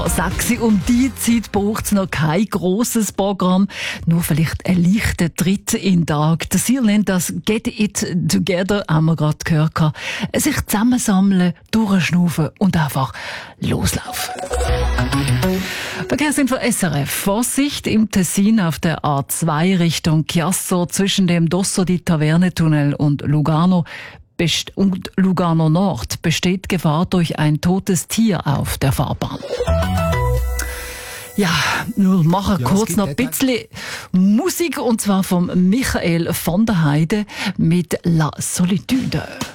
Sexy, um die Zeit braucht es noch kein grosses Programm, nur vielleicht ein leichter Tritt in den Tag. Der Ziel nennt das «Get it together», haben wir gerade gehört. Sich zusammensammeln, durchschnaufen und einfach loslaufen. Verkehrsinfo SRF. Vorsicht im Tessin auf der A2 Richtung Chiasso zwischen dem Dosso di Taverne-Tunnel und Lugano Nord besteht Gefahr durch ein totes Tier auf der Fahrbahn. Ja, wir machen kurz noch ein bisschen Musik, und zwar von Michael von der Heide mit La Solitude.